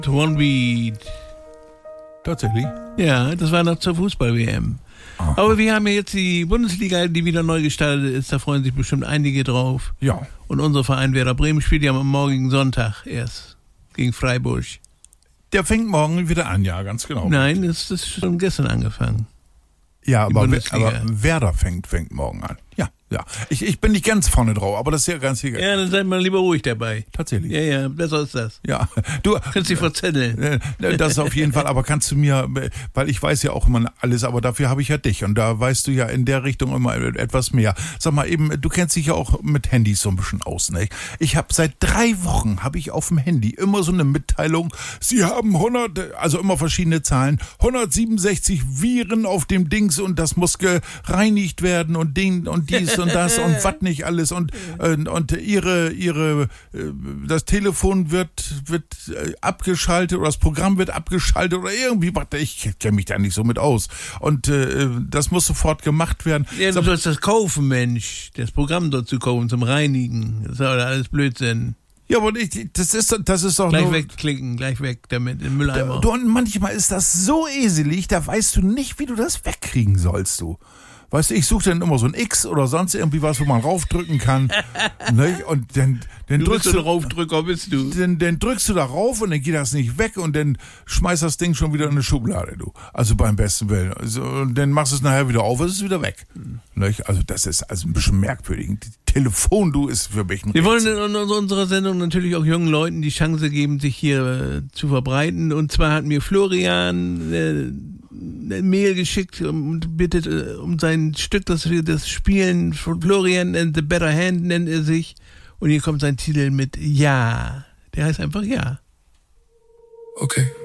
One Beat. Tatsächlich? Ja, das war noch zur Fußball-WM. Aha. Aber wir haben ja jetzt die Bundesliga, die wieder neu gestartet ist. Da freuen sich bestimmt einige drauf. Ja. Und unser Verein Werder Bremen spielt ja am morgigen Sonntag erst gegen Freiburg. Der fängt morgen wieder an, ja, ganz genau. Nein, es ist schon gestern angefangen. Ja, die aber Bundesliga. Werder fängt morgen an. Ja, ja. Ich bin nicht ganz vorne drauf, aber das ist ja ganz egal. Ja, dann seid mal lieber ruhig dabei. Tatsächlich. Ja, besser ist das. Ja, du Kannst dich verzetteln. Das auf jeden Fall, aber kannst du mir, weil ich weiß ja auch immer alles, aber dafür habe ich ja dich und da weißt du ja in der Richtung immer etwas mehr. Sag mal eben, du kennst dich ja auch mit Handys so ein bisschen aus, ne? Ich habe seit 3 Wochen auf dem Handy immer so eine Mitteilung, sie haben 100, also immer verschiedene Zahlen, 167 Viren auf dem Dings und das muss gereinigt werden und Ding und dies und das und was nicht alles und das Telefon wird abgeschaltet oder das Programm wird abgeschaltet oder irgendwie, ich kenne mich da nicht so mit aus. Und das muss sofort gemacht werden. Ja, du sollst das kaufen, Mensch. Das Programm dort zu kaufen zum Reinigen. Das ist aber alles Blödsinn. Ja, aber das ist doch gleich nur... wegklicken, gleich weg damit im Mülleimer. Und manchmal ist das so eselig, da weißt du nicht, wie du das wegkriegen sollst, du. Weißt du, ich suche dann immer so ein X oder sonst irgendwie was, wo man raufdrücken kann. Ne? Und dann drückst du... Raufdrücker bist du. Dann drückst du da rauf und dann geht das nicht weg und dann schmeißt das Ding schon wieder in eine Schublade, du. Also beim besten Willen. Also, und dann machst du es nachher wieder auf, es ist wieder weg. Ne? Also das ist also ein bisschen merkwürdig. Telefon, du, ist für mich ein Wir wollen in unserer Sendung natürlich auch jungen Leuten die Chance geben, sich hier zu verbreiten. Und zwar hat mir Florian eine Mail geschickt und bittet um sein Stück, das wir das spielen. Florian and the Better Hand nennt er sich. Und hier kommt sein Titel mit Ja. Der heißt einfach Ja. Okay.